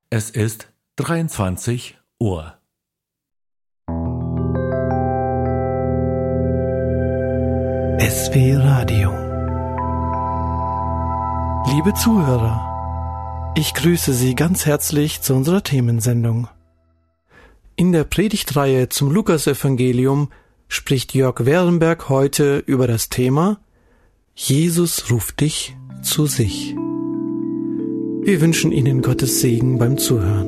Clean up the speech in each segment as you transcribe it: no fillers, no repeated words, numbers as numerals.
Es ist 23 Uhr. SW Radio. Liebe Zuhörer, ich grüße Sie ganz herzlich zu unserer Themensendung. In der Predigtreihe zum Lukasevangelium spricht Jörg Werenberg heute über das Thema Jesus ruft dich zu sich. Wir wünschen Ihnen Gottes Segen beim Zuhören.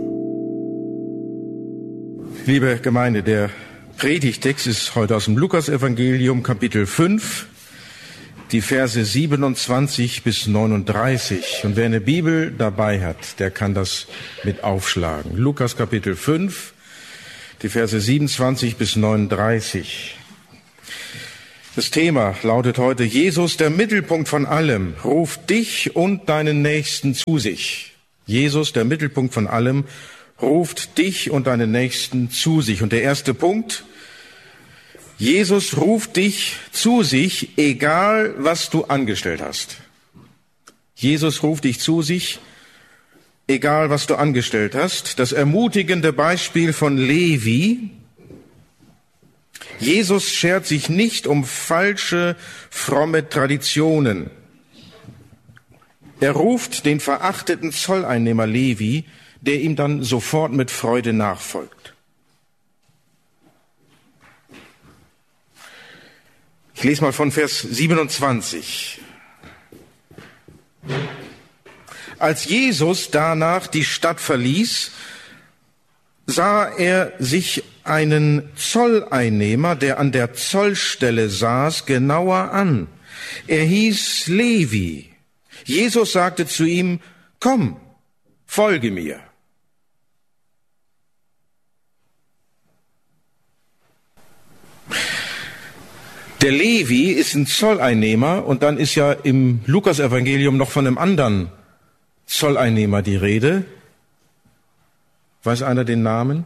Liebe Gemeinde, der Predigtext ist heute aus dem Lukasevangelium, Kapitel 5, die Verse 27 bis 39. Und wer eine Bibel dabei hat, der kann das mit aufschlagen. Lukas Kapitel 5, die Verse 27 bis 39. Das Thema lautet heute: Jesus, der Mittelpunkt von allem, ruft dich und deinen Nächsten zu sich. Jesus, der Mittelpunkt von allem, ruft dich und deinen Nächsten zu sich. Und der erste Punkt: Jesus ruft dich zu sich, egal was du angestellt hast. Jesus ruft dich zu sich, egal was du angestellt hast. Das ermutigende Beispiel von Levi: Jesus schert sich nicht um falsche, fromme Traditionen. Er ruft den verachteten Zolleinnehmer Levi, der ihm dann sofort mit Freude nachfolgt. Ich lese mal von Vers 27. Als Jesus danach die Stadt verließ, sah er sich einen Zolleinnehmer, der an der Zollstelle saß, genauer an. Er hieß Levi. Jesus sagte zu ihm: Komm, folge mir. Der Levi ist ein Zolleinnehmer, und dann ist ja im Lukasevangelium noch von einem anderen Zolleinnehmer die Rede. Weiß einer den Namen?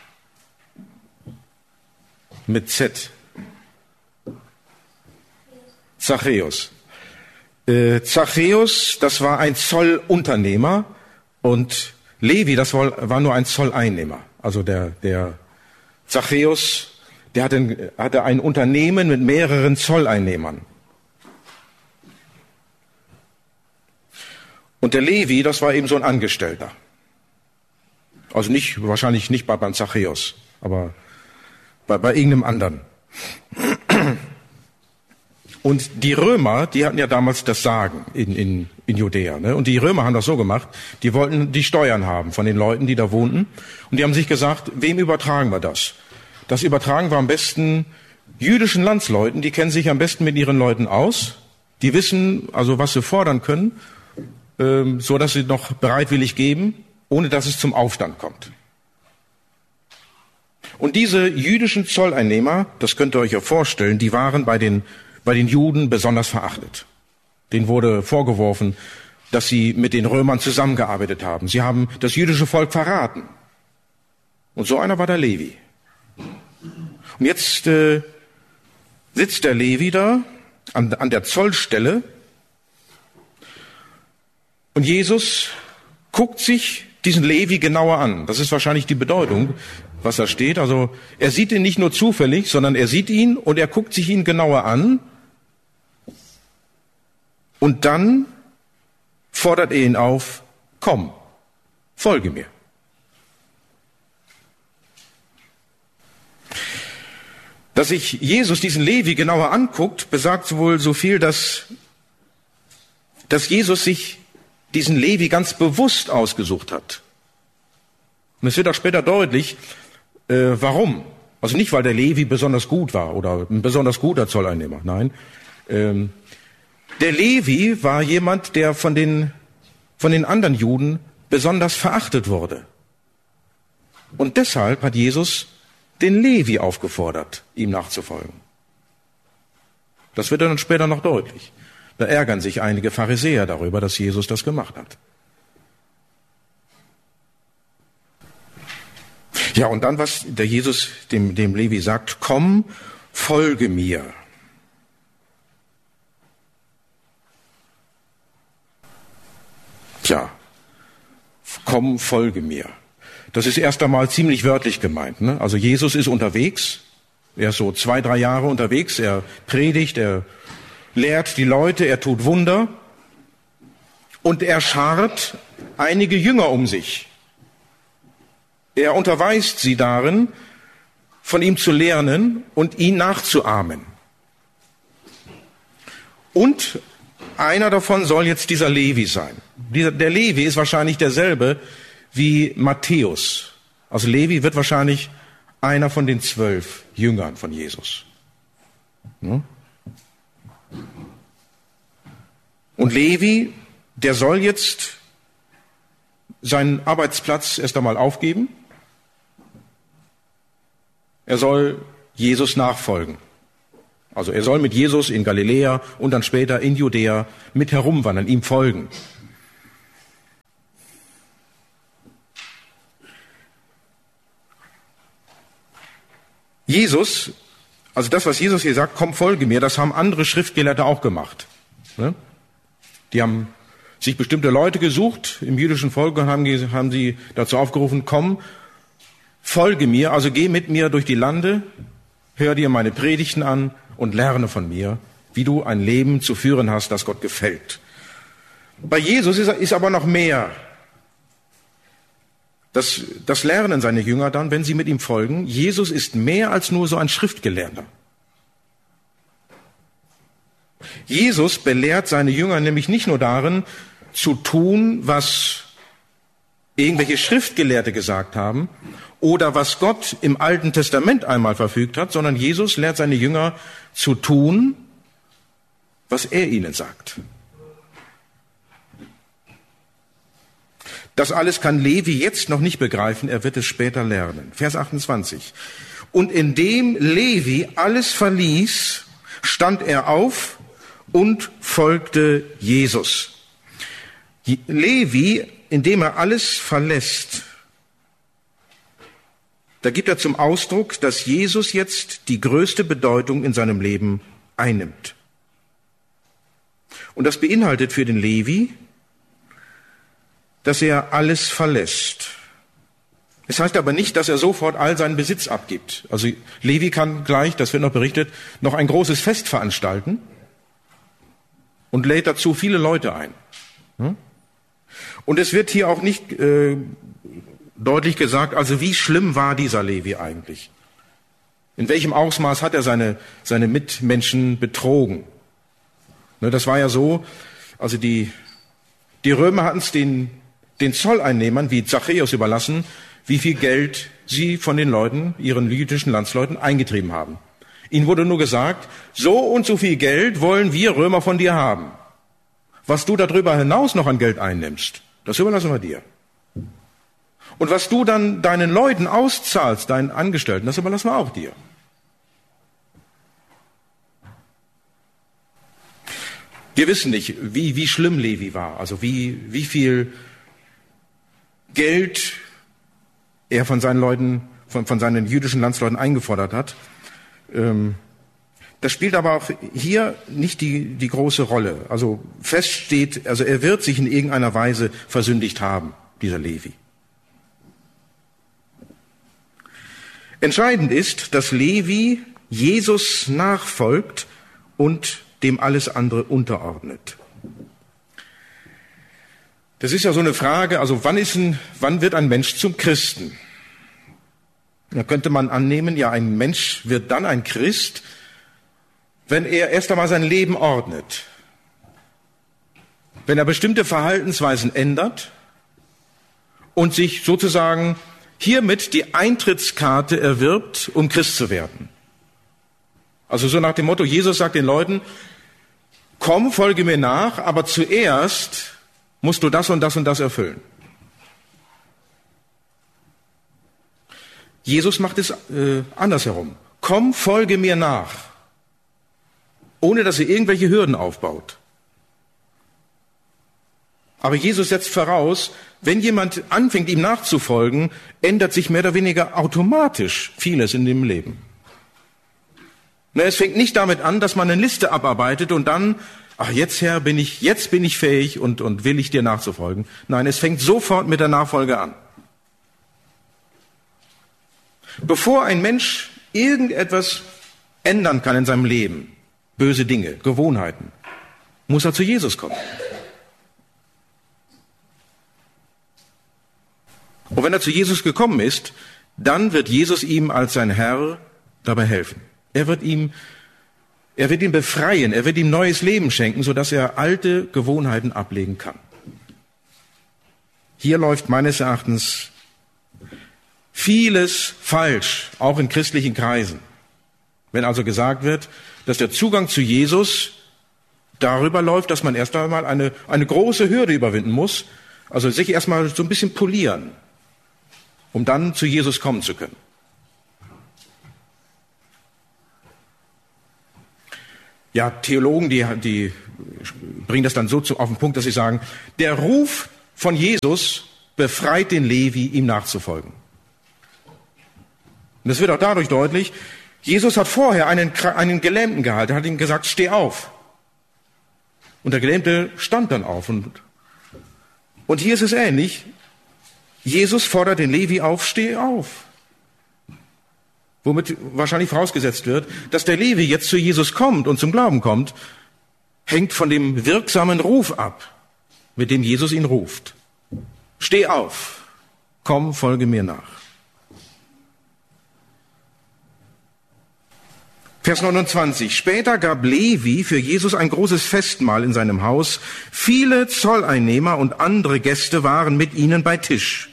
Mit Z. Zachäus. Zachäus, das war ein Zollunternehmer, und Levi, das war nur ein Zolleinnehmer. Also der Zachäus, der hatte ein Unternehmen mit mehreren Zolleinnehmern. Und der Levi, das war eben so ein Angestellter. Also wahrscheinlich nicht beim Zachäus, aber bei irgendeinem anderen. Und die Römer, die hatten ja damals das Sagen in Judäa, ne? Und die Römer haben das so gemacht: Die wollten die Steuern haben von den Leuten, die da wohnten. Und die haben sich gesagt: Wem übertragen wir das? Das übertragen wir am besten jüdischen Landsleuten. Die kennen sich am besten mit ihren Leuten aus. Die wissen also, was sie fordern können, so dass sie noch bereitwillig geben, ohne dass es zum Aufstand kommt. Und diese jüdischen Zolleinnehmer, das könnt ihr euch ja vorstellen, die waren bei den Juden besonders verachtet. Denen wurde vorgeworfen, dass sie mit den Römern zusammengearbeitet haben. Sie haben das jüdische Volk verraten. Und so einer war der Levi. Und jetzt sitzt der Levi da an der Zollstelle, und Jesus guckt sich diesen Levi genauer an. Das ist wahrscheinlich die Bedeutung, was da steht. Also er sieht ihn nicht nur zufällig, sondern er sieht ihn und er guckt sich ihn genauer an. Und dann fordert er ihn auf: Komm, folge mir. Dass sich Jesus diesen Levi genauer anguckt, besagt wohl so viel, dass Jesus sich diesen Levi ganz bewusst ausgesucht hat. Und es wird auch später deutlich, warum. Also nicht, weil der Levi besonders gut war oder ein besonders guter Zolleinnehmer. Nein, der Levi war jemand, der von den anderen Juden besonders verachtet wurde. Und deshalb hat Jesus den Levi aufgefordert, ihm nachzufolgen. Das wird dann später noch deutlich. Da ärgern sich einige Pharisäer darüber, dass Jesus das gemacht hat. Ja, und dann, was der Jesus dem Levi sagt: Komm, folge mir. Tja, komm, folge mir. Das ist erst einmal ziemlich wörtlich gemeint, ne? Also Jesus ist unterwegs. Er ist so 2-3 Jahre unterwegs. Er predigt, er lehrt die Leute, er tut Wunder. Und er schart einige Jünger um sich. Er unterweist sie darin, von ihm zu lernen und ihn nachzuahmen. Und einer davon soll jetzt dieser Levi sein. Der Levi ist wahrscheinlich derselbe wie Matthäus. Also Levi wird wahrscheinlich einer von den 12 Jüngern von Jesus. Und Levi, der soll jetzt seinen Arbeitsplatz erst einmal aufgeben. Er soll Jesus nachfolgen. Also er soll mit Jesus in Galiläa und dann später in Judäa mit herumwandern, ihm folgen. Jesus, also das, was Jesus hier sagt, komm, folge mir, das haben andere Schriftgelehrte auch gemacht. Die haben sich bestimmte Leute gesucht im jüdischen Volk und haben sie dazu aufgerufen, komm, folge mir, also geh mit mir durch die Lande, hör dir meine Predigten an und lerne von mir, wie du ein Leben zu führen hast, das Gott gefällt. Bei Jesus ist aber noch mehr. Das lernen seine Jünger dann, wenn sie mit ihm folgen. Jesus ist mehr als nur so ein Schriftgelehrter. Jesus belehrt seine Jünger nämlich nicht nur darin, zu tun, was irgendwelche Schriftgelehrte gesagt haben oder was Gott im Alten Testament einmal verfügt hat, sondern Jesus lehrt seine Jünger zu tun, was er ihnen sagt. Das alles kann Levi jetzt noch nicht begreifen, er wird es später lernen. Vers 28. Und indem Levi alles verließ, stand er auf und folgte Jesus. Levi, indem er alles verlässt, da gibt er zum Ausdruck, dass Jesus jetzt die größte Bedeutung in seinem Leben einnimmt. Und das beinhaltet für den Levi, dass er alles verlässt. Es heißt aber nicht, dass er sofort all seinen Besitz abgibt. Also Levi kann gleich, das wird noch berichtet, noch ein großes Fest veranstalten und lädt dazu viele Leute ein. Und es wird hier auch nicht deutlich gesagt, also wie schlimm war dieser Levi eigentlich? In welchem Ausmaß hat er seine Mitmenschen betrogen? Das war ja so, also die Römer hatten es den Zolleinnehmern wie Zachäus überlassen, wie viel Geld sie von den Leuten, ihren jüdischen Landsleuten, eingetrieben haben. Ihnen wurde nur gesagt, so und so viel Geld wollen wir Römer von dir haben. Was du darüber hinaus noch an Geld einnimmst, das überlassen wir dir. Und was du dann deinen Leuten auszahlst, deinen Angestellten, das überlassen wir auch dir. Wir wissen nicht, wie schlimm Levi war, also wie viel Geld er von seinen Leuten, von seinen jüdischen Landsleuten eingefordert hat. Das spielt aber auch hier nicht die große Rolle. Also fest steht, also er wird sich in irgendeiner Weise versündigt haben, dieser Levi. Entscheidend ist, dass Levi Jesus nachfolgt und dem alles andere unterordnet. Das ist ja so eine Frage, also wann wird ein Mensch zum Christen? Da könnte man annehmen, ja, ein Mensch wird dann ein Christ, wenn er erst einmal sein Leben ordnet. Wenn er bestimmte Verhaltensweisen ändert und sich sozusagen hiermit die Eintrittskarte erwirbt, um Christ zu werden. Also so nach dem Motto, Jesus sagt den Leuten, komm, folge mir nach, aber zuerst musst du das und das und das erfüllen. Jesus macht es andersherum. Komm, folge mir nach, ohne dass er irgendwelche Hürden aufbaut. Aber Jesus setzt voraus, wenn jemand anfängt, ihm nachzufolgen, ändert sich mehr oder weniger automatisch vieles in dem Leben. Es fängt nicht damit an, dass man eine Liste abarbeitet und dann ach, jetzt Herr, bin ich fähig und willig, dir nachzufolgen. Nein, es fängt sofort mit der Nachfolge an. Bevor ein Mensch irgendetwas ändern kann in seinem Leben, böse Dinge, Gewohnheiten, muss er zu Jesus kommen. Und wenn er zu Jesus gekommen ist, dann wird Jesus ihm als sein Herr dabei helfen. Er wird ihn befreien, er wird ihm neues Leben schenken, sodass er alte Gewohnheiten ablegen kann. Hier läuft meines Erachtens vieles falsch, auch in christlichen Kreisen. Wenn also gesagt wird, dass der Zugang zu Jesus darüber läuft, dass man erst einmal eine große Hürde überwinden muss, also sich erstmal so ein bisschen polieren, um dann zu Jesus kommen zu können. Ja, Theologen, die bringen das dann so auf den Punkt, dass sie sagen, der Ruf von Jesus befreit den Levi, ihm nachzufolgen. Und das wird auch dadurch deutlich, Jesus hat vorher einen Gelähmten gehalten, hat ihm gesagt, steh auf. Und der Gelähmte stand dann auf. Und hier ist es ähnlich. Jesus fordert den Levi auf, steh auf. Womit wahrscheinlich vorausgesetzt wird, dass der Levi jetzt zu Jesus kommt und zum Glauben kommt, hängt von dem wirksamen Ruf ab, mit dem Jesus ihn ruft. Steh auf, komm, folge mir nach. Vers 29. Später gab Levi für Jesus ein großes Festmahl in seinem Haus. Viele Zolleinnehmer und andere Gäste waren mit ihnen bei Tisch.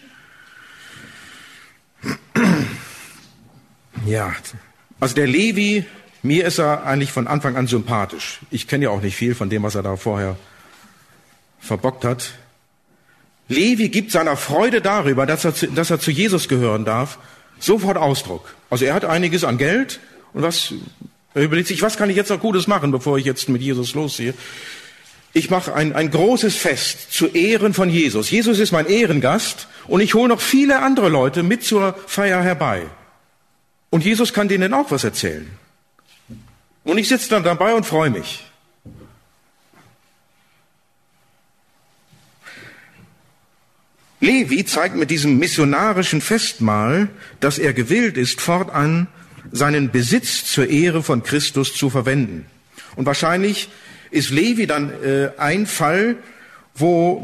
Ja, also der Levi, mir ist er eigentlich von Anfang an sympathisch. Ich kenne ja auch nicht viel von dem, was er da vorher verbockt hat. Levi gibt seiner Freude darüber, dass er zu Jesus gehören darf, sofort Ausdruck. Also er hat einiges an Geld und er überlegt sich, was kann ich jetzt noch Gutes machen, bevor ich jetzt mit Jesus losziehe. Ich mache ein großes Fest zu Ehren von Jesus. Jesus ist mein Ehrengast und ich hole noch viele andere Leute mit zur Feier herbei. Und Jesus kann denen auch was erzählen. Und ich sitze dann dabei und freue mich. Levi zeigt mit diesem missionarischen Festmahl, dass er gewillt ist, fortan seinen Besitz zur Ehre von Christus zu verwenden. Und wahrscheinlich ist Levi dann ein Fall, wo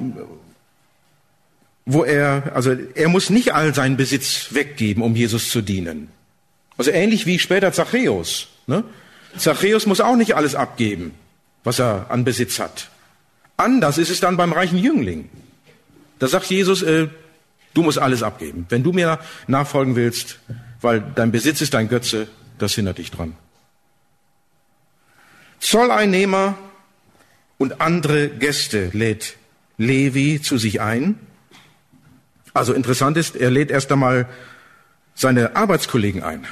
er muss nicht all seinen Besitz weggeben, um Jesus zu dienen. Also ähnlich wie später Zachäus. Ne? Zachäus muss auch nicht alles abgeben, was er an Besitz hat. Anders ist es dann beim reichen Jüngling. Da sagt Jesus, du musst alles abgeben. Wenn du mir nachfolgen willst, weil dein Besitz ist dein Götze, das hindert dich dran. Zolleinnehmer und andere Gäste lädt Levi zu sich ein. Also interessant ist, er lädt erst einmal seine Arbeitskollegen ein.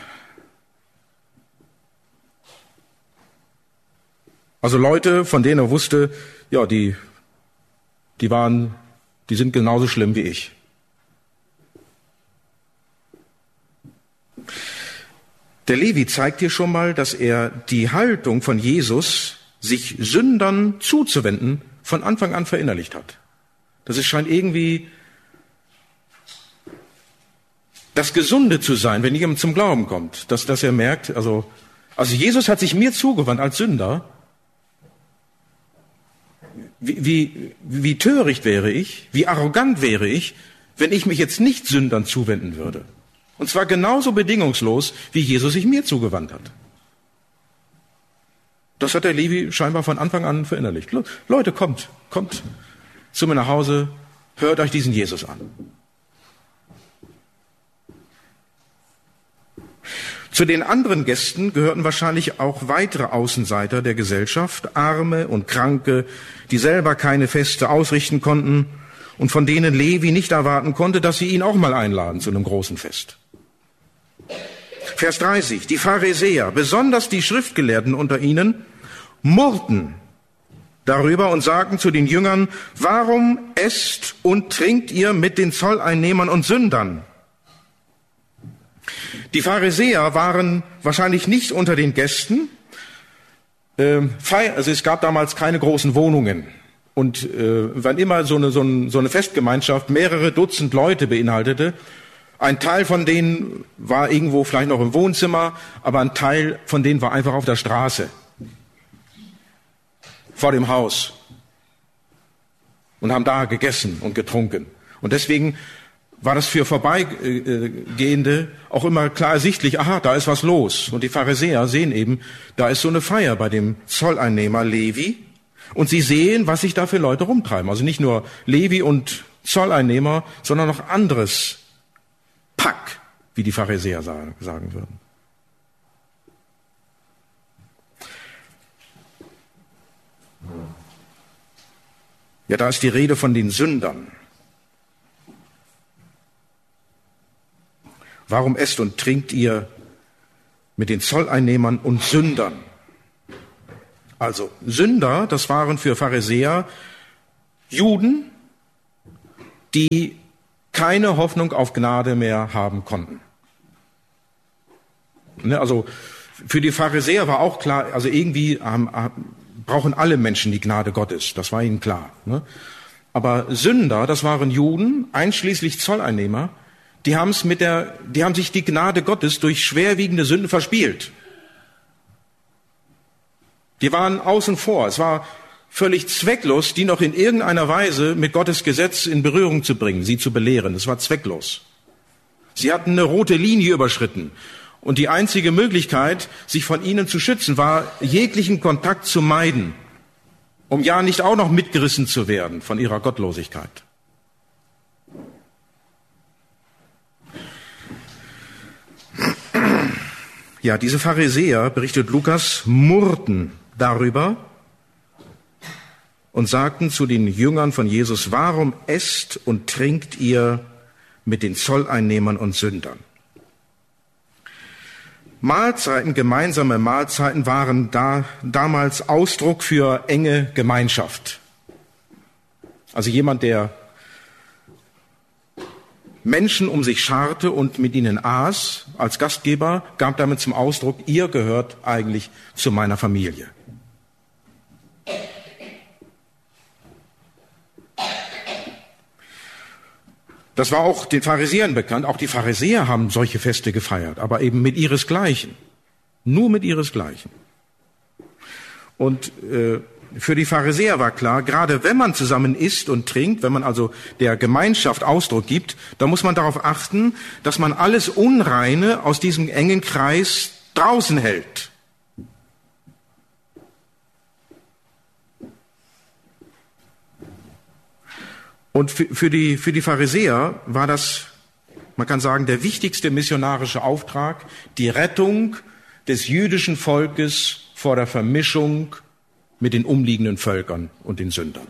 Also Leute, von denen er wusste, ja, die sind genauso schlimm wie ich. Der Levi zeigt hier schon mal, dass er die Haltung von Jesus, sich Sündern zuzuwenden, von Anfang an verinnerlicht hat. Das scheint irgendwie das Gesunde zu sein, wenn jemand zum Glauben kommt, dass er merkt, also Jesus hat sich mir zugewandt als Sünder. Wie töricht wäre ich, wie arrogant wäre ich, wenn ich mich jetzt nicht Sündern zuwenden würde. Und zwar genauso bedingungslos, wie Jesus sich mir zugewandt hat. Das hat der Levi scheinbar von Anfang an verinnerlicht. Leute, kommt zu mir nach Hause, hört euch diesen Jesus an. Zu den anderen Gästen gehörten wahrscheinlich auch weitere Außenseiter der Gesellschaft, Arme und Kranke, die selber keine Feste ausrichten konnten und von denen Levi nicht erwarten konnte, dass sie ihn auch mal einladen zu einem großen Fest. Vers 30. Die Pharisäer, besonders die Schriftgelehrten unter ihnen, murrten darüber und sagten zu den Jüngern, warum esst und trinkt ihr mit den Zolleinnehmern und Sündern? Die Pharisäer waren wahrscheinlich nicht unter den Gästen, Also es gab damals keine großen Wohnungen. Und wann immer so eine Festgemeinschaft mehrere Dutzend Leute beinhaltete, ein Teil von denen war irgendwo vielleicht noch im Wohnzimmer, aber ein Teil von denen war einfach auf der Straße, vor dem Haus, und haben da gegessen und getrunken. Und deswegen war das für Vorbeigehende auch immer klar ersichtlich, aha, da ist was los. Und die Pharisäer sehen eben, da ist so eine Feier bei dem Zolleinnehmer Levi. Und sie sehen, was sich da für Leute rumtreiben. Also nicht nur Levi und Zolleinnehmer, sondern noch anderes Pack, wie die Pharisäer sagen würden. Ja, da ist die Rede von den Sündern. Warum esst und trinkt ihr mit den Zolleinnehmern und Sündern? Also Sünder, das waren für Pharisäer Juden, die keine Hoffnung auf Gnade mehr haben konnten. Also für die Pharisäer war auch klar, also irgendwie brauchen alle Menschen die Gnade Gottes, das war ihnen klar. Aber Sünder, das waren Juden, einschließlich Zolleinnehmer, die haben sich die Gnade Gottes durch schwerwiegende Sünden verspielt. Die waren außen vor. Es war völlig zwecklos, die noch in irgendeiner Weise mit Gottes Gesetz in Berührung zu bringen, sie zu belehren. Es war zwecklos. Sie hatten eine rote Linie überschritten. Und die einzige Möglichkeit, sich von ihnen zu schützen, war, jeglichen Kontakt zu meiden, um ja nicht auch noch mitgerissen zu werden von ihrer Gottlosigkeit. Ja, diese Pharisäer, berichtet Lukas, murrten darüber und sagten zu den Jüngern von Jesus, warum esst und trinkt ihr mit den Zolleinnehmern und Sündern? Mahlzeiten, gemeinsame Mahlzeiten waren damals Ausdruck für enge Gemeinschaft. Also jemand, der Menschen um sich scharte und mit ihnen aß, als Gastgeber, gab damit zum Ausdruck, ihr gehört eigentlich zu meiner Familie. Das war auch den Pharisäern bekannt. Auch die Pharisäer haben solche Feste gefeiert, aber eben mit ihresgleichen. Nur mit ihresgleichen. Und für die Pharisäer war klar, gerade wenn man zusammen isst und trinkt, wenn man also der Gemeinschaft Ausdruck gibt, dann muss man darauf achten, dass man alles Unreine aus diesem engen Kreis draußen hält. Und für die Pharisäer war das, man kann sagen, der wichtigste missionarische Auftrag, die Rettung des jüdischen Volkes vor der Vermischung mit den umliegenden Völkern und den Sündern.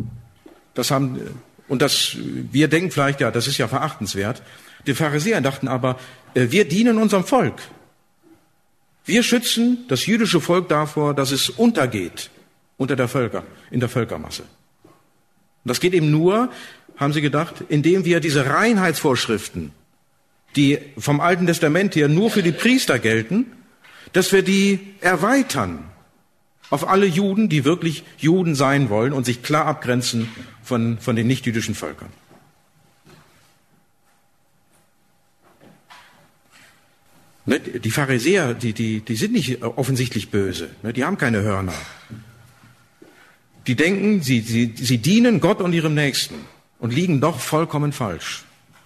Wir denken vielleicht, ja, das ist ja verachtenswert. Die Pharisäer dachten aber, wir dienen unserem Volk. Wir schützen das jüdische Volk davor, dass es untergeht in der Völkermasse. Und das geht eben nur, haben sie gedacht, indem wir diese Reinheitsvorschriften, die vom Alten Testament her nur für die Priester gelten, dass wir die erweitern auf alle Juden, die wirklich Juden sein wollen und sich klar abgrenzen von den nichtjüdischen Völkern. Die Pharisäer, die sind nicht offensichtlich böse, die haben keine Hörner. Die denken, sie dienen Gott und ihrem Nächsten und liegen doch vollkommen falsch.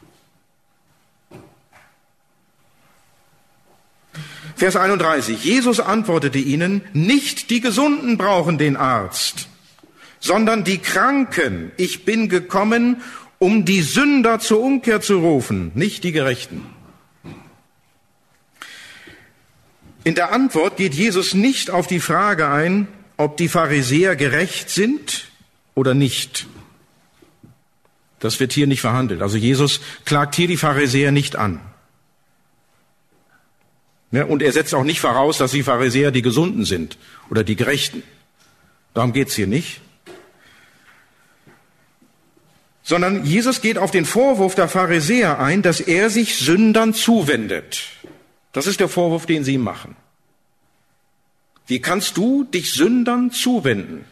Vers 31. Jesus antwortete ihnen, nicht die Gesunden brauchen den Arzt, sondern die Kranken. Ich bin gekommen, um die Sünder zur Umkehr zu rufen, nicht die Gerechten. In der Antwort geht Jesus nicht auf die Frage ein, ob die Pharisäer gerecht sind oder nicht. Das wird hier nicht verhandelt. Also Jesus klagt hier die Pharisäer nicht an. Ja, und er setzt auch nicht voraus, dass die Pharisäer die Gesunden sind oder die Gerechten. Darum geht's hier nicht. Sondern Jesus geht auf den Vorwurf der Pharisäer ein, dass er sich Sündern zuwendet. Das ist der Vorwurf, den sie ihm machen. Wie kannst du dich Sündern zuwenden?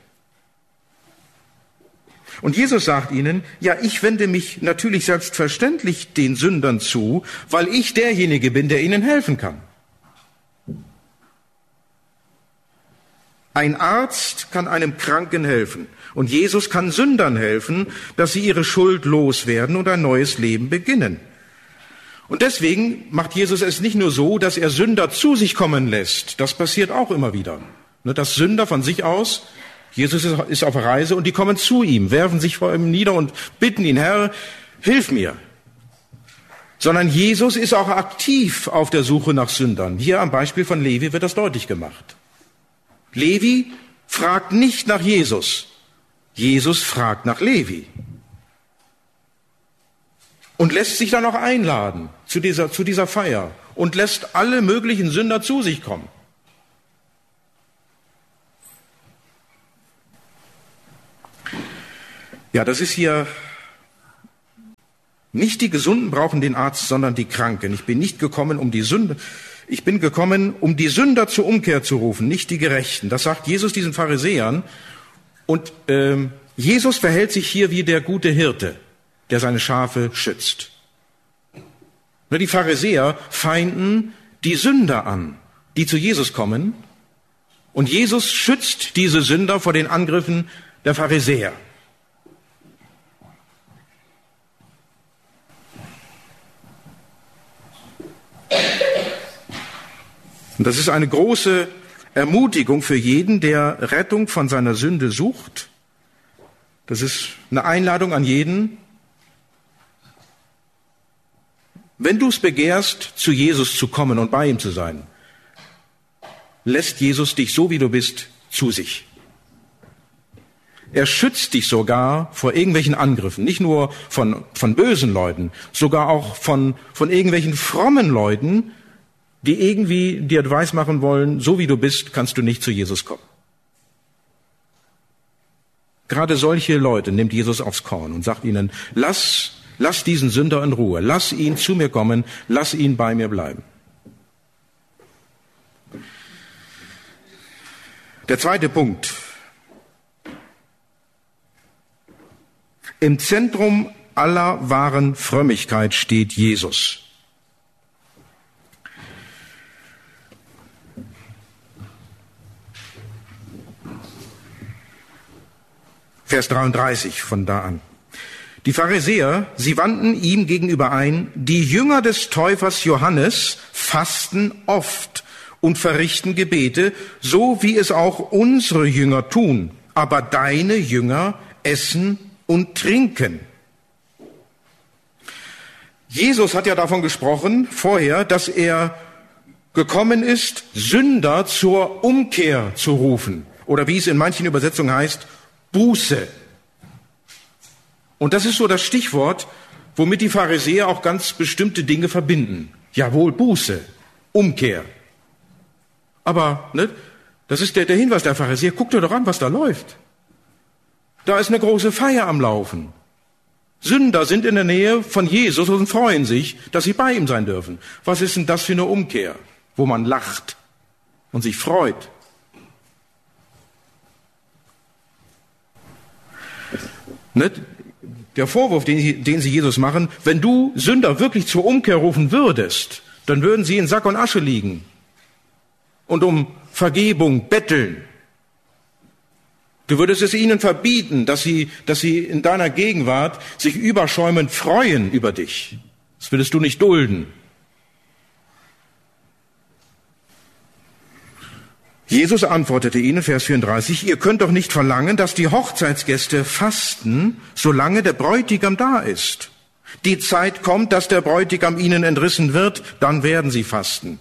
Und Jesus sagt ihnen, ja, ich wende mich natürlich selbstverständlich den Sündern zu, weil ich derjenige bin, der ihnen helfen kann. Ein Arzt kann einem Kranken helfen und Jesus kann Sündern helfen, dass sie ihre Schuld loswerden und ein neues Leben beginnen. Und deswegen macht Jesus es nicht nur so, dass er Sünder zu sich kommen lässt. Das passiert auch immer wieder. Dass Sünder von sich aus, Jesus ist auf der Reise und die kommen zu ihm, werfen sich vor ihm nieder und bitten ihn, Herr, hilf mir. Sondern Jesus ist auch aktiv auf der Suche nach Sündern. Hier am Beispiel von Levi wird das deutlich gemacht. Levi fragt nicht nach Jesus. Jesus fragt nach Levi. Und lässt sich dann auch einladen zu dieser Feier und lässt alle möglichen Sünder zu sich kommen. Ja, das ist hier nicht die Gesunden brauchen den Arzt, sondern die Kranken. Ich bin gekommen, um die Sünder zur Umkehr zu rufen, nicht die Gerechten. Das sagt Jesus diesen Pharisäern. Und Jesus verhält sich hier wie der gute Hirte, der seine Schafe schützt. Die Pharisäer feinden die Sünder an, die zu Jesus kommen. Und Jesus schützt diese Sünder vor den Angriffen der Pharisäer. Und das ist eine große Ermutigung für jeden, der Rettung von seiner Sünde sucht. Das ist eine Einladung an jeden. Wenn du es begehrst, zu Jesus zu kommen und bei ihm zu sein, lässt Jesus dich so, wie du bist, zu sich. Er schützt dich sogar vor irgendwelchen Angriffen, nicht nur von bösen Leuten, sogar auch von irgendwelchen frommen Leuten, die irgendwie dir weismachen wollen, so wie du bist, kannst du nicht zu Jesus kommen. Gerade solche Leute nimmt Jesus aufs Korn und sagt ihnen, lass diesen Sünder in Ruhe, lass ihn zu mir kommen, lass ihn bei mir bleiben. Der zweite Punkt. Im Zentrum aller wahren Frömmigkeit steht Jesus. Vers 33 von da an. Die Pharisäer, sie wandten ihm gegenüber ein, die Jünger des Täufers Johannes fasten oft und verrichten Gebete, so wie es auch unsere Jünger tun. Aber deine Jünger essen und trinken. Jesus hat ja davon gesprochen vorher, dass er gekommen ist, Sünder zur Umkehr zu rufen. Oder wie es in manchen Übersetzungen heißt, Buße. Und das ist so das Stichwort, womit die Pharisäer auch ganz bestimmte Dinge verbinden. Jawohl, Buße, Umkehr. Aber das ist der Hinweis der Pharisäer. Guckt dir doch an, was da läuft. Da ist eine große Feier am Laufen. Sünder sind in der Nähe von Jesus und freuen sich, dass sie bei ihm sein dürfen. Was ist denn das für eine Umkehr, wo man lacht und sich freut? Der Vorwurf, den sie Jesus machen, wenn du Sünder wirklich zur Umkehr rufen würdest, dann würden sie in Sack und Asche liegen und um Vergebung betteln. Du würdest es ihnen verbieten, dass sie in deiner Gegenwart sich überschäumend freuen über dich. Das würdest du nicht dulden. Jesus antwortete ihnen, Vers 34, ihr könnt doch nicht verlangen, dass die Hochzeitsgäste fasten, solange der Bräutigam da ist. Die Zeit kommt, dass der Bräutigam ihnen entrissen wird, dann werden sie fasten.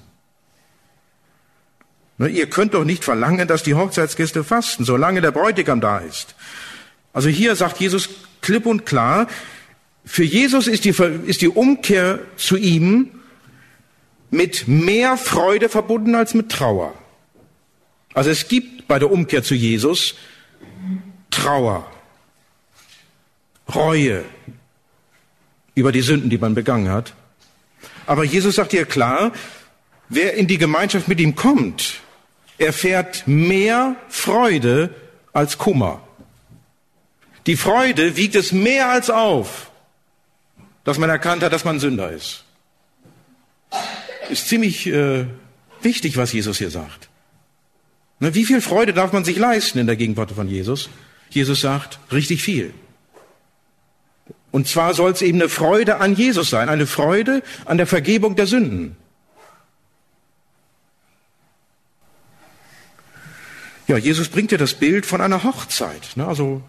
Ihr könnt doch nicht verlangen, dass die Hochzeitsgäste fasten, solange der Bräutigam da ist. Also hier sagt Jesus klipp und klar, für Jesus ist die Umkehr zu ihm mit mehr Freude verbunden als mit Trauer. Also es gibt bei der Umkehr zu Jesus Trauer, Reue über die Sünden, die man begangen hat. Aber Jesus sagt hier klar, wer in die Gemeinschaft mit ihm kommt, erfährt mehr Freude als Kummer. Die Freude wiegt es mehr als auf, dass man erkannt hat, dass man Sünder ist. Ist ziemlich wichtig, was Jesus hier sagt. Ne, wie viel Freude darf man sich leisten in der Gegenwart von Jesus? Jesus sagt, richtig viel. Und zwar soll es eben eine Freude an Jesus sein, eine Freude an der Vergebung der Sünden. Ja, Jesus bringt ja das Bild von einer Hochzeit. Ne? Also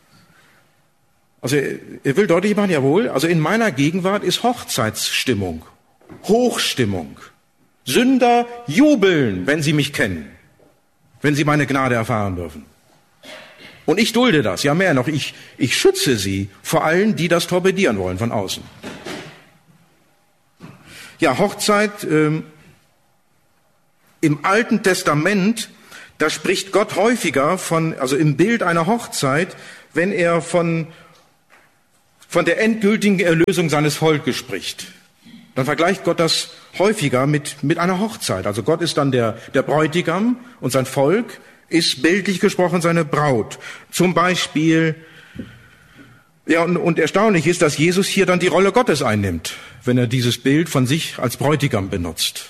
er will deutlich machen, jawohl, also in meiner Gegenwart ist Hochzeitsstimmung, Hochstimmung. Sünder jubeln, wenn sie mich kennen, wenn sie meine Gnade erfahren dürfen. Und ich dulde das, ja mehr noch, ich schütze sie vor allen, die das torpedieren wollen von außen. Ja, Hochzeit im Alten Testament, da spricht Gott häufiger also im Bild einer Hochzeit, wenn er von der endgültigen Erlösung seines Volkes spricht. Dann vergleicht Gott das häufiger mit einer Hochzeit. Also Gott ist dann der Bräutigam und sein Volk ist bildlich gesprochen seine Braut. Zum Beispiel, ja, und erstaunlich ist, dass Jesus hier dann die Rolle Gottes einnimmt, wenn er dieses Bild von sich als Bräutigam benutzt.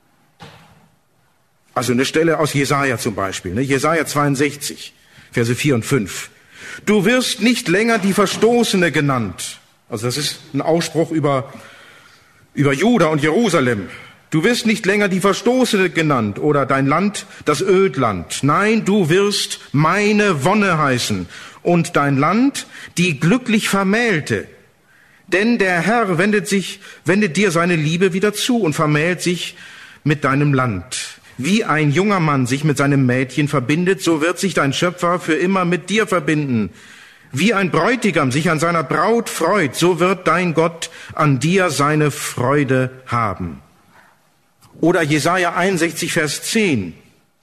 Also eine Stelle aus Jesaja zum Beispiel, ne? Jesaja 62, Verse 4 und 5. Du wirst nicht länger die Verstoßene genannt. Also das ist ein Ausspruch über Juda und Jerusalem. Du wirst nicht länger die Verstoßene genannt oder dein Land das Ödland. Nein, du wirst meine Wonne heißen und dein Land die glücklich Vermählte. Denn der Herr wendet dir seine Liebe wieder zu und vermählt sich mit deinem Land. Wie ein junger Mann sich mit seinem Mädchen verbindet, so wird sich dein Schöpfer für immer mit dir verbinden. Wie ein Bräutigam sich an seiner Braut freut, so wird dein Gott an dir seine Freude haben. Oder Jesaja 61, Vers 10.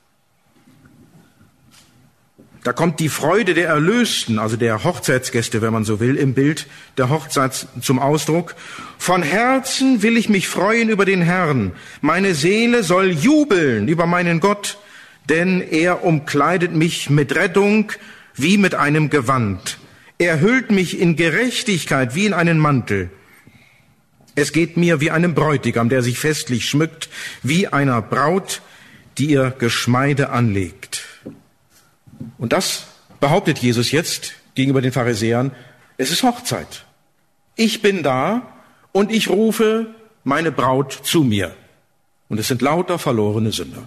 Da kommt die Freude der Erlösten, also der Hochzeitsgäste, wenn man so will, im Bild der Hochzeit zum Ausdruck. Von Herzen will ich mich freuen über den Herrn. Meine Seele soll jubeln über meinen Gott, denn er umkleidet mich mit Rettung wie mit einem Gewand. Er hüllt mich in Gerechtigkeit wie in einen Mantel. Es geht mir wie einem Bräutigam, der sich festlich schmückt, wie einer Braut, die ihr Geschmeide anlegt. Und das behauptet Jesus jetzt gegenüber den Pharisäern, es ist Hochzeit. Ich bin da und ich rufe meine Braut zu mir. Und es sind lauter verlorene Sünder.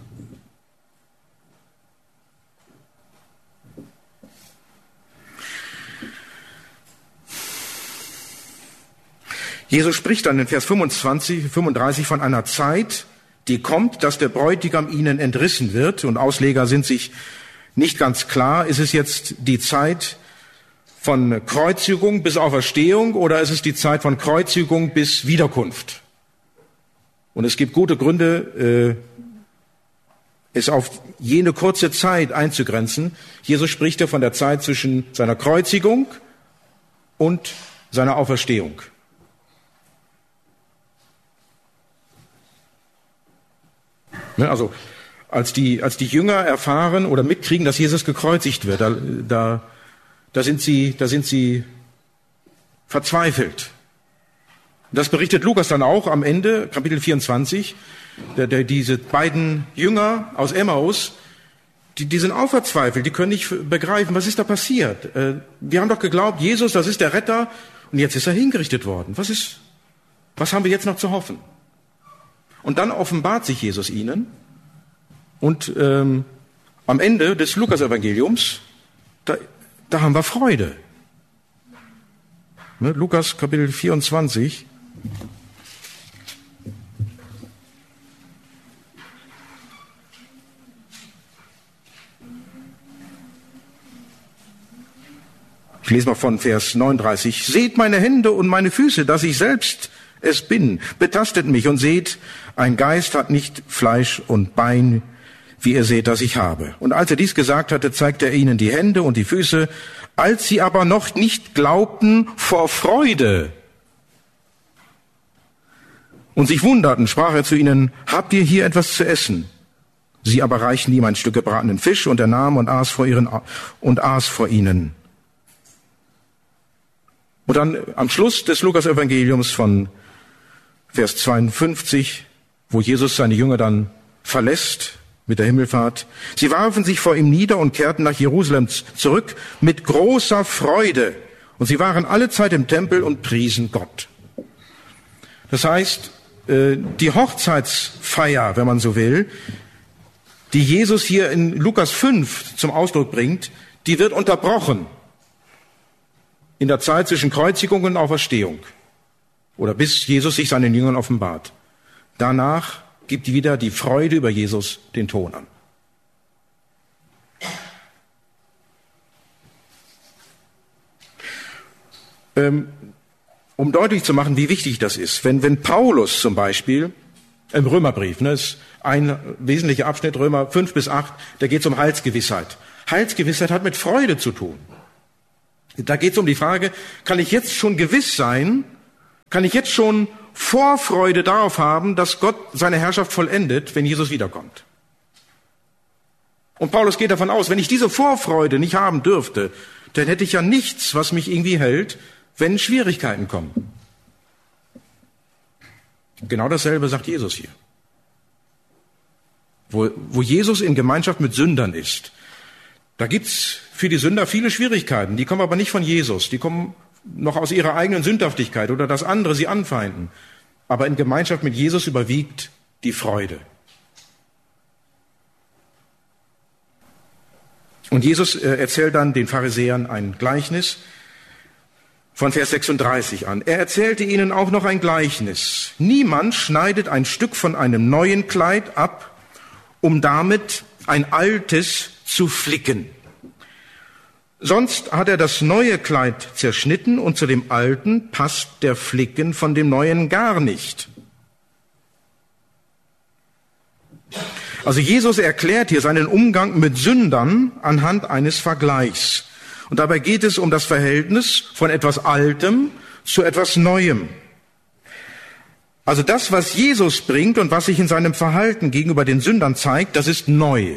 Jesus spricht dann in Vers 35 von einer Zeit, die kommt, dass der Bräutigam ihnen entrissen wird. Und Ausleger sind sich nicht ganz klar, ist es jetzt die Zeit von Kreuzigung bis Auferstehung oder ist es die Zeit von Kreuzigung bis Wiederkunft? Und es gibt gute Gründe, es auf jene kurze Zeit einzugrenzen. Jesus spricht ja von der Zeit zwischen seiner Kreuzigung und seiner Auferstehung. Also als die Jünger erfahren oder mitkriegen, dass Jesus gekreuzigt wird, da sind sie verzweifelt. Das berichtet Lukas dann auch am Ende, Kapitel 24. Diese beiden Jünger aus Emmaus, die sind auch verzweifelt, die können nicht begreifen, was ist da passiert. Wir haben doch geglaubt, Jesus, das ist der Retter, und jetzt ist er hingerichtet worden. Was haben wir jetzt noch zu hoffen? Und dann offenbart sich Jesus ihnen und am Ende des Lukas-Evangeliums, da haben wir Freude. Ne, Lukas Kapitel 24. Ich lese mal von Vers 39. Seht meine Hände und meine Füße, dass ich selbst es bin. Betastet mich und seht, ein Geist hat nicht Fleisch und Bein, wie ihr seht, dass ich habe. Und als er dies gesagt hatte, zeigte er ihnen die Hände und die Füße. Als sie aber noch nicht glaubten vor Freude und sich wunderten, sprach er zu ihnen, habt ihr hier etwas zu essen? Sie aber reichten ihm ein Stück gebratenen Fisch, und er nahm und aß vor ihnen. Und dann am Schluss des Lukas-Evangeliums von Vers 52, wo Jesus seine Jünger dann verlässt mit der Himmelfahrt. Sie warfen sich vor ihm nieder und kehrten nach Jerusalem zurück mit großer Freude. Und sie waren alle Zeit im Tempel und priesen Gott. Das heißt, die Hochzeitsfeier, wenn man so will, die Jesus hier in Lukas 5 zum Ausdruck bringt, die wird unterbrochen in der Zeit zwischen Kreuzigung und Auferstehung oder bis Jesus sich seinen Jüngern offenbart. Danach gibt wieder die Freude über Jesus den Ton an. Um deutlich zu machen, wie wichtig das ist, wenn Paulus zum Beispiel im Römerbrief, ist ein wesentlicher Abschnitt, Römer 5 bis 8, da geht es um Heilsgewissheit. Heilsgewissheit hat mit Freude zu tun. Da geht es um die Frage, kann ich jetzt schon gewiss sein, kann ich jetzt schon Vorfreude darauf haben, dass Gott seine Herrschaft vollendet, wenn Jesus wiederkommt. Und Paulus geht davon aus, wenn ich diese Vorfreude nicht haben dürfte, dann hätte ich ja nichts, was mich irgendwie hält, wenn Schwierigkeiten kommen. Genau dasselbe sagt Jesus hier. Wo Jesus in Gemeinschaft mit Sündern ist, da gibt's für die Sünder viele Schwierigkeiten. Die kommen aber nicht von Jesus. Die kommen noch aus ihrer eigenen Sündhaftigkeit oder dass andere sie anfeinden. Aber in Gemeinschaft mit Jesus überwiegt die Freude. Und Jesus erzählt dann den Pharisäern ein Gleichnis von Vers 36 an. Er erzählte ihnen auch noch ein Gleichnis. Niemand schneidet ein Stück von einem neuen Kleid ab, um damit ein altes zu flicken. Sonst hat er das neue Kleid zerschnitten und zu dem alten passt der Flicken von dem neuen gar nicht. Also Jesus erklärt hier seinen Umgang mit Sündern anhand eines Vergleichs. Und dabei geht es um das Verhältnis von etwas Altem zu etwas Neuem. Also das, was Jesus bringt und was sich in seinem Verhalten gegenüber den Sündern zeigt, das ist neu.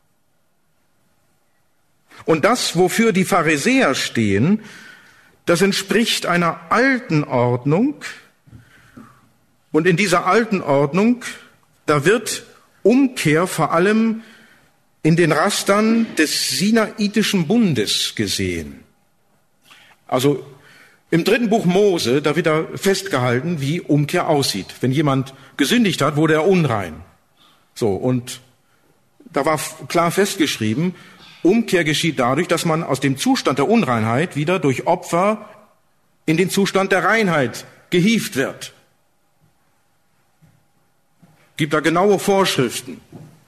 Und das, wofür die Pharisäer stehen, das entspricht einer alten Ordnung. Und in dieser alten Ordnung, da wird Umkehr vor allem in den Rastern des Sinaitischen Bundes gesehen. Also im 3. Buch Mose, da wird da festgehalten, wie Umkehr aussieht. Wenn jemand gesündigt hat, wurde er unrein. So, und da war klar festgeschrieben, Umkehr geschieht dadurch, dass man aus dem Zustand der Unreinheit wieder durch Opfer in den Zustand der Reinheit gehievt wird. Gibt da genaue Vorschriften.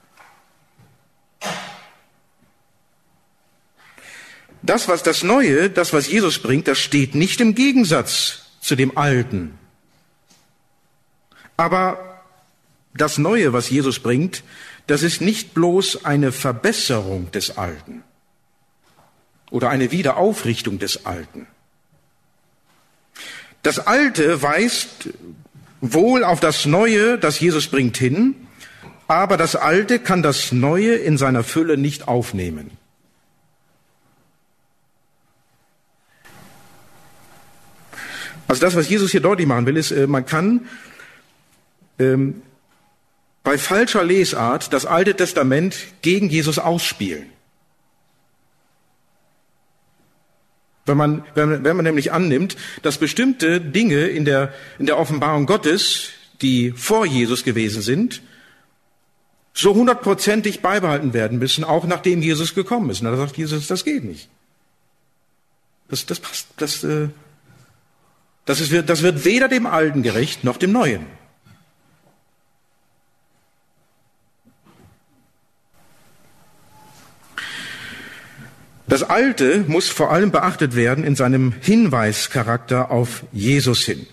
Das, was Jesus bringt, das steht nicht im Gegensatz zu dem Alten. Aber das Neue, was Jesus bringt, das ist nicht bloß eine Verbesserung des Alten oder eine Wiederaufrichtung des Alten. Das Alte weist wohl auf das Neue, das Jesus bringt, hin, aber das Alte kann das Neue in seiner Fülle nicht aufnehmen. Also das, was Jesus hier deutlich machen will, ist, man kann bei falscher Lesart das Alte Testament gegen Jesus ausspielen. Wenn man nämlich annimmt, dass bestimmte Dinge in der Offenbarung Gottes, die vor Jesus gewesen sind, so 100%ig beibehalten werden müssen, auch nachdem Jesus gekommen ist. Und da sagt Jesus, das geht nicht. Das passt, das wird weder dem Alten gerecht noch dem Neuen. Das Alte muss vor allem beachtet werden in seinem Hinweischarakter auf Jesus hin.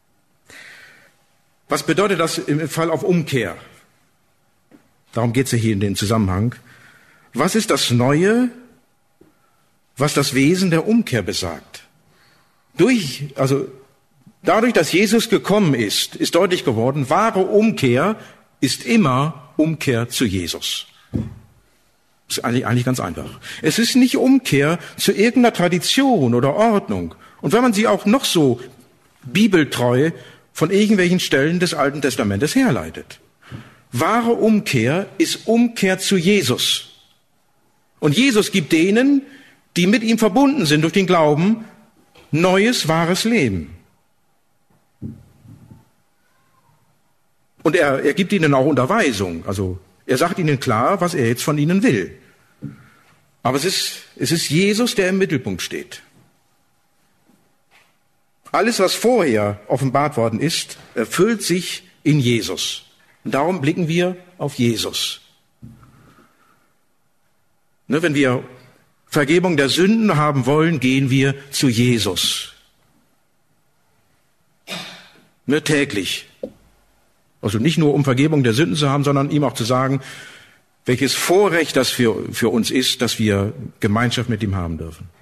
Was bedeutet das im Fall auf Umkehr? Darum geht es ja hier in dem Zusammenhang. Was ist das Neue, was das Wesen der Umkehr besagt? Dadurch, dass Jesus gekommen ist, ist deutlich geworden, wahre Umkehr ist immer Umkehr zu Jesus. Das ist eigentlich ganz einfach. Es ist nicht Umkehr zu irgendeiner Tradition oder Ordnung. Und wenn man sie auch noch so bibeltreu von irgendwelchen Stellen des Alten Testamentes herleitet. Wahre Umkehr ist Umkehr zu Jesus. Und Jesus gibt denen, die mit ihm verbunden sind durch den Glauben, neues, wahres Leben. Und er gibt ihnen auch Unterweisung. Also er sagt ihnen klar, was er jetzt von ihnen will. Aber es ist Jesus, der im Mittelpunkt steht. Alles, was vorher offenbart worden ist, erfüllt sich in Jesus. Und darum blicken wir auf Jesus. Ne, wenn wir Vergebung der Sünden haben wollen, gehen wir zu Jesus. Ne, täglich. Also nicht nur, um Vergebung der Sünden zu haben, sondern ihm auch zu sagen, welches Vorrecht das für uns ist, dass wir Gemeinschaft mit ihm haben dürfen.